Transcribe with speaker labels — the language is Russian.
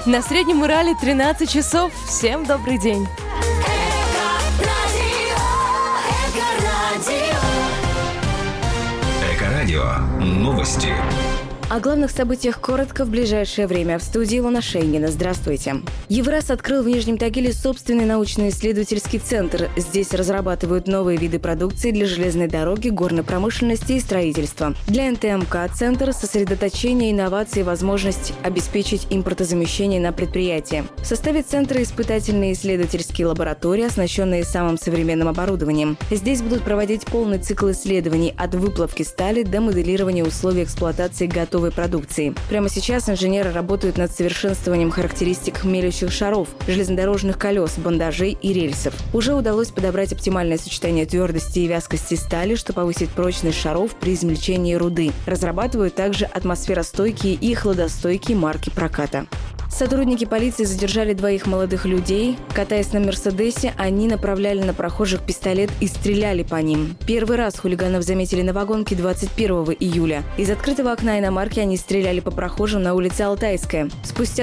Speaker 1: На Среднем Урале 13 часов. Всем добрый день.
Speaker 2: Эко-радио. Новости.
Speaker 3: О главных событиях коротко в ближайшее время. В студии Илона Шейнгина. Здравствуйте. Евраз открыл в Нижнем Тагиле собственный научно-исследовательский центр. Здесь разрабатывают новые виды продукции для железной дороги, горной промышленности и строительства. Для НТМК центр – сосредоточение инноваций и возможность обеспечить импортозамещение на предприятии. В составе центра испытательные исследовательские лаборатории, оснащенные самым современным оборудованием. Здесь будут проводить полный цикл исследований от выплавки стали до моделирования условий эксплуатации готовой продукции. Прямо сейчас инженеры работают над совершенствованием характеристик мелющих шаров, железнодорожных колес, бандажей и рельсов. Уже удалось подобрать оптимальное сочетание твердости и вязкости стали, что повысит прочность шаров при измельчении руды. Разрабатывают также атмосферостойкие и хладостойкие марки проката. Сотрудники полиции задержали двоих молодых людей. Катаясь на «Мерседесе», они направляли на прохожих пистолет и стреляли по ним. Первый раз хулиганов заметили на вагонке 21 июля. Из открытого окна иномарки они стреляли по прохожим на улице Алтайская. Спустя